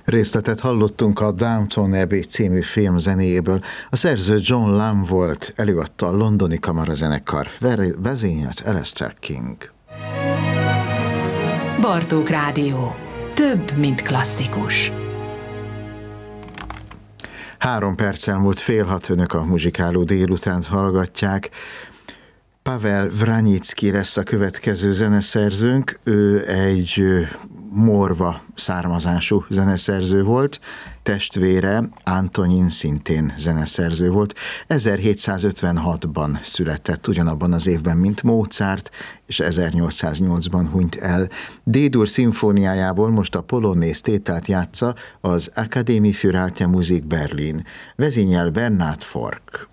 Részletet hallottunk a Downton Abbey című film zenéjéből. A szerző John Lamb volt, előadta a londoni kamarazenekar, vezényelt Alastair King. Bartók Rádió. Több, mint klasszikus. 3 perccel múlt 5:30, önök a muzsikáló délutánt hallgatják. Pavel Vranyicki lesz a következő zeneszerzőnk. Ő egy morva származású zeneszerző volt, testvére Antonin szintén zeneszerző volt. 1756-ban született, ugyanabban az évben, mint Mozart, és 1808-ban hunyt el. D-dur szimfóniájából most a polonnész tételt játsza az Akademie für Alte Musik Berlin. Vezényel Bernhard Fork.